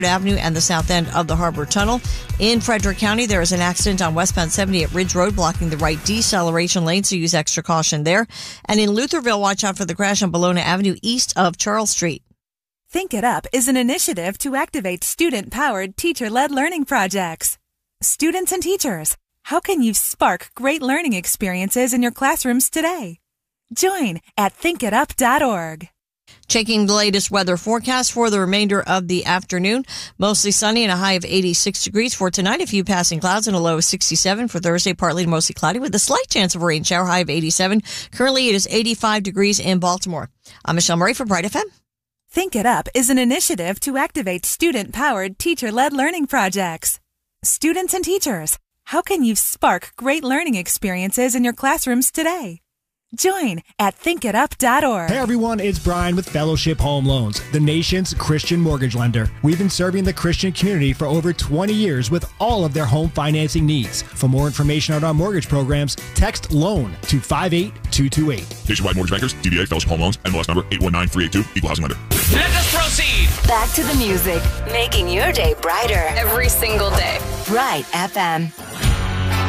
Avenue and the south end of the Harbor Tunnel. In Frederick County, there is an accident on westbound 70 at Ridge Road, blocking the right deceleration lane, so use extra caution there. And in Lutherville, watch out for the crash on Bologna Avenue east of Charles Street. Think It Up is an initiative to activate student-powered, teacher-led learning projects. Students and teachers, how can you spark great learning experiences in your classrooms today? Join at thinkitup.org. Checking the latest weather forecast for the remainder of the afternoon. Mostly sunny and a high of 86 degrees for tonight. A few passing clouds and a low of 67 for Thursday. Partly to mostly cloudy with a slight chance of a rain shower. High of 87. Currently, it is 85 degrees in Baltimore. I'm Michelle Murray for Bright FM. Think It Up is an initiative to activate student-powered, teacher-led learning projects. Students and teachers, how can you spark great learning experiences in your classrooms today? Join at thinkitup.org. Hey everyone, it's Brian with Fellowship Home Loans, the nation's Christian mortgage lender. We've been serving the Christian community for over 20 years with all of their home financing needs. For more information on our mortgage programs, text LOAN to 58228. Nationwide Mortgage Bankers, DBA Fellowship Home Loans, MLS number 819382, Equal Housing Lender. Let us proceed. Back to the music, making your day brighter Every single day. Bright FM.